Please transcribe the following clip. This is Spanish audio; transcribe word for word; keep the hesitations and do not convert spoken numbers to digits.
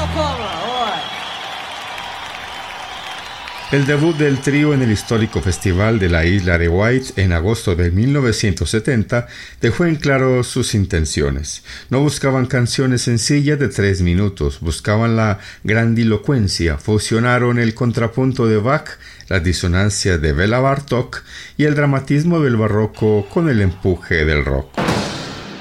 El debut del trío en el histórico Festival de la Isla de Wight en agosto de mil novecientos setenta dejó en claro sus intenciones. No buscaban canciones sencillas de tres minutos, buscaban la grandilocuencia, fusionaron el contrapunto de Bach, las disonancias de Béla Bartók y el dramatismo del barroco con el empuje del rock.